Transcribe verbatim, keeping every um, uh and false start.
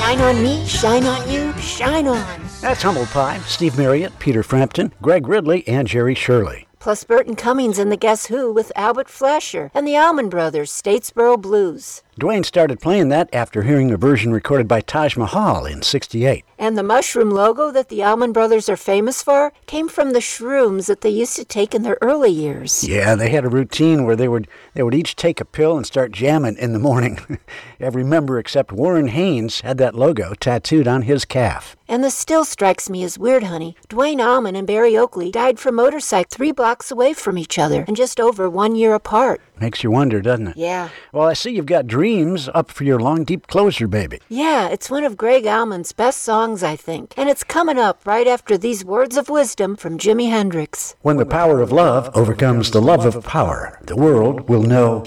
Shine on me, shine on you, shine on. That's Humble Pie, Steve Marriott, Peter Frampton, Greg Ridley, and Jerry Shirley. Plus Burton Cummings and the Guess Who with Albert Flasher and the Allman Brothers, Statesboro Blues. Dwayne started playing that after hearing a version recorded by Taj Mahal in sixty-eight. And the mushroom logo that the Allman Brothers are famous for came from the shrooms that they used to take in their early years. Yeah, they had a routine where they would they would each take a pill and start jamming in the morning. Every member except Warren Haynes had that logo tattooed on his calf. And this still strikes me as weird, honey. Dwayne Allman and Barry Oakley died from motorcycle three blocks away from each other and just over one year apart. Makes you wonder, doesn't it? Yeah. Well, I see you've got Dreams up for your long, deep closer, baby. Yeah, it's one of Greg Allman's best songs, I think. And it's coming up right after these words of wisdom from Jimi Hendrix. When the power of love overcomes the love of power, the world will know